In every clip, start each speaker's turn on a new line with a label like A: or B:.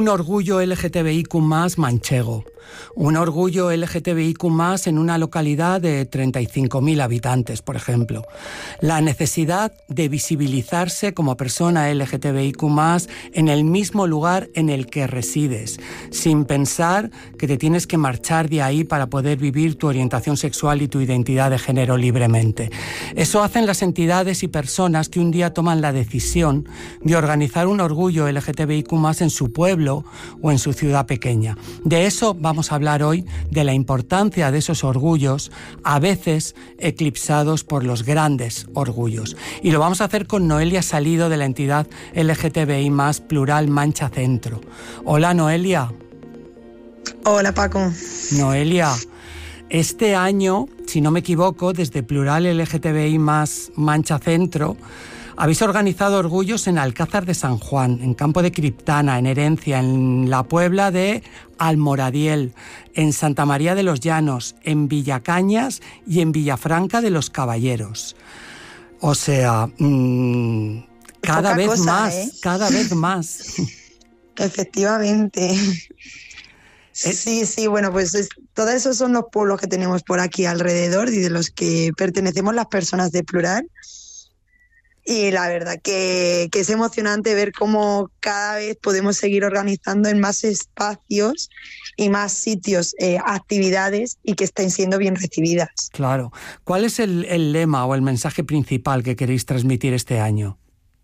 A: un orgullo LGTBIQ+ manchego, un orgullo LGTBIQ+ en una localidad de 35.000 habitantes, por ejemplo. La necesidad de visibilizarse como persona LGTBIQ+ en el mismo lugar en el que resides, sin pensar que te tienes que marchar de ahí para poder vivir tu orientación sexual y tu identidad de género libremente. Eso hacen las entidades y personas que un día toman la decisión de organizar un orgullo LGTBIQ+ en su pueblo o en su ciudad pequeña. De eso vamos a hablar hoy, de la importancia de esos orgullos, a veces eclipsados por los grandes orgullos. Y lo vamos a hacer con Noelia Salido, de la entidad LGTBI+ Plural Mancha Centro. Hola, Noelia.
B: Hola, Paco.
A: Noelia, este año, si no me equivoco, desde Plural LGTBI+ Mancha Centro, habéis organizado orgullos en Alcázar de San Juan, en Campo de Criptana, en Herencia, en la Puebla de Almoradiel, en Santa María de los Llanos, en Villacañas y en Villafranca de los Caballeros. O sea, cada vez más.
B: Efectivamente. Sí, bueno, pues todos esos son los pueblos que tenemos por aquí alrededor y de los que pertenecemos las personas de Plural. Y la verdad que es emocionante ver cómo cada vez podemos seguir organizando en más espacios y más sitios actividades y que estén siendo bien recibidas.
A: Claro. ¿Cuál es el lema o el mensaje principal que queréis transmitir este año?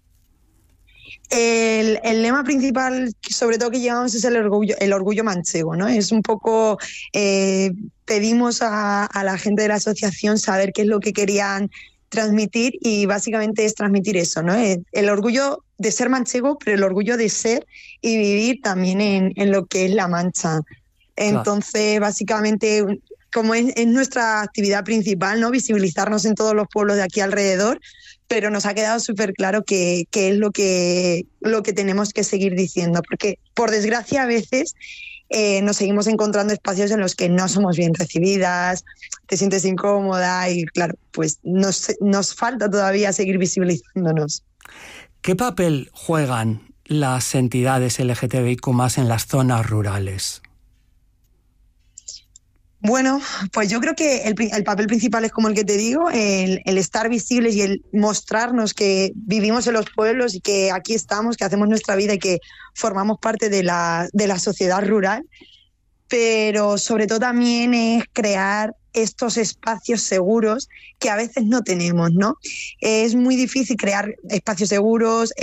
B: El lema principal, sobre todo que llevamos, es el orgullo manchego, ¿no? Es un poco, pedimos a la gente de la asociación saber qué es lo que querían transmitir y básicamente es transmitir eso, ¿no? El orgullo de ser manchego, pero el orgullo de ser y vivir también en lo que es La Mancha. Entonces, básicamente, como es nuestra actividad principal, ¿no? Visibilizarnos en todos los pueblos de aquí alrededor, pero nos ha quedado súper claro que es lo que tenemos que seguir diciendo, porque por desgracia a veces nos seguimos encontrando espacios en los que no somos bien recibidas, te sientes incómoda y claro, pues nos falta todavía seguir visibilizándonos.
A: ¿Qué papel juegan las entidades LGTBIQ+ en las zonas rurales?
B: Bueno, pues yo creo que el papel principal es como el que te digo, el estar visibles y el mostrarnos que vivimos en los pueblos y que aquí estamos, que hacemos nuestra vida y que formamos parte de la sociedad rural, pero sobre todo también es crear estos espacios seguros que a veces no tenemos, ¿no? Es muy difícil crear espacios seguros,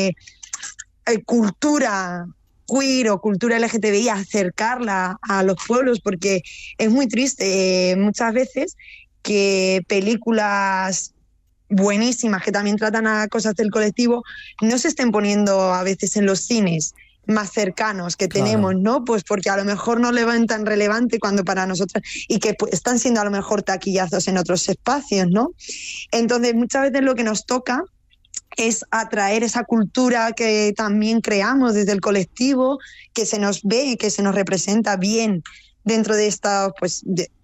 B: cultura queer o cultura LGTBI, acercarla a los pueblos, porque es muy triste muchas veces que películas buenísimas que también tratan a cosas del colectivo no se estén poniendo a veces en los cines más cercanos que tenemos, ¿no? Pues porque a lo mejor no le ven tan relevante cuando para nosotras y que pues, están siendo a lo mejor taquillazos en otros espacios, ¿no? Entonces muchas veces lo que nos toca es atraer esa cultura que también creamos desde el colectivo, que se nos ve y que se nos representa bien dentro de esta, pues,